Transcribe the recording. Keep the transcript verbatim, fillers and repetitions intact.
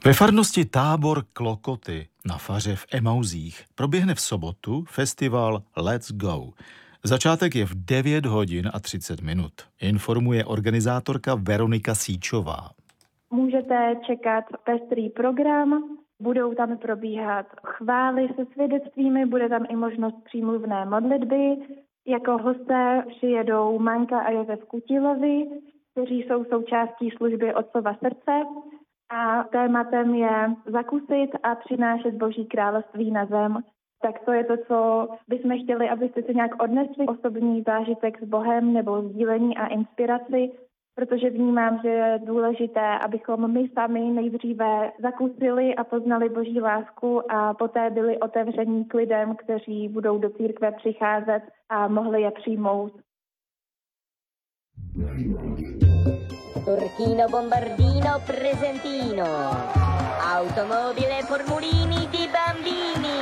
Ve farnosti Tábor Klokoty na faře v Emauzích proběhne v sobotu festival Let's Go. Začátek je v devět hodin a třicet minut. Informuje organizátorka Veronika Síčová. Můžete čekat pestrý program, budou tam probíhat chvály se svědectvími, bude tam i možnost přímluvné modlitby. Jako hosté přijedou Manka a Josef Kutilovi, kteří jsou součástí služby Otcova srdce. A tématem je zakusit a přinášet Boží království na zem. Tak to je to, co bychom chtěli, abyste si nějak odnesli osobní zážitek s Bohem nebo sdílení a inspiraci, protože vnímám, že je důležité, abychom my sami nejdříve zakusili a poznali Boží lásku a poté byli otevření k lidem, kteří budou do církve přicházet a mohli je přijmout. Turchino Bombardino Presentino, automobile Formulini di bambini.